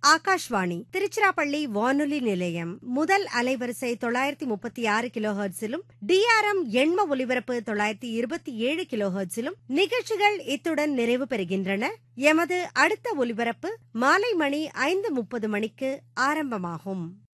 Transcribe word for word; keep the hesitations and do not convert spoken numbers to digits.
ஆகாஷ்வாணி திருச்சிராப்பள்ளி வானொலி நிலையம். முதல் அலைவரிசை தொள்ளாயிரத்தி முப்பத்தி ஆறு கிலோ ஹெர்ட்ஸிலும் டிஆர்எம் எண்ம ஒலிபரப்பு தொள்ளாயிரத்தி இருபத்தி ஏழு கிலோ ஹெர்ட்ஸிலும் நிகழ்ச்சிகள் இத்துடன் நிறைவு பெறுகின்றன. எமது அடுத்த ஒலிபரப்பு மாலை மணி ஐந்து முப்பது மணிக்கு ஆரம்பமாகும்.